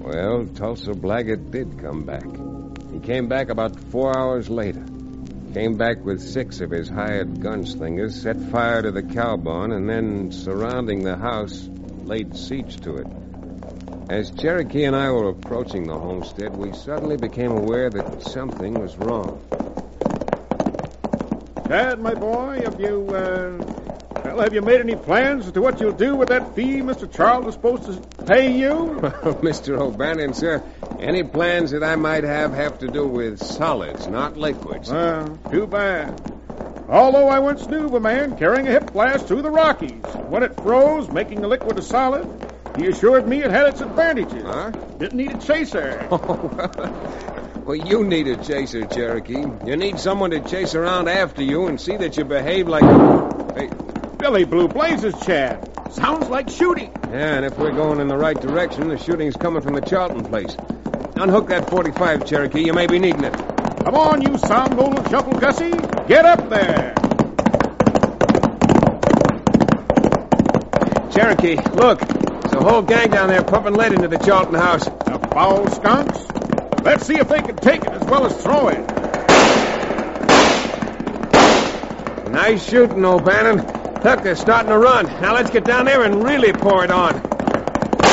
Well, Tulsa Blaggett did come back. He came back about 4 hours later. Came back with 6 of his hired gunslingers, set fire to the cow barn, and then, surrounding the house, laid siege to it. As Cherokee and I were approaching the homestead, we suddenly became aware that something was wrong. Tad, my boy, have you made any plans as to what you'll do with that fee Mr. Charles is supposed to pay you? Mr. O'Bannon, sir, any plans that I might have to do with solids, not liquids. Too bad. Although I once knew of a man carrying a hip blast through the Rockies. When it froze, making the liquid a solid, he assured me it had its advantages. Huh? Didn't need a chaser. Well, you need a chaser, Cherokee. You need someone to chase around after you and see that you behave like... Hey. Billy Blue Blazes, Chad. Sounds like shooting. Yeah, and if we're going in the right direction, the shooting's coming from the Charlton place. Unhook that 45, Cherokee. You may be needing it. Come on, you sound golden shuffle, Gussie. Get up there. Cherokee, look. There's a whole gang down there pumping lead into the Charlton house. The foul skunks. Let's see if they can take it as well as throw it. Nice shooting, O'Bannon. Look, they're starting to run. Now let's get down there and really pour it on.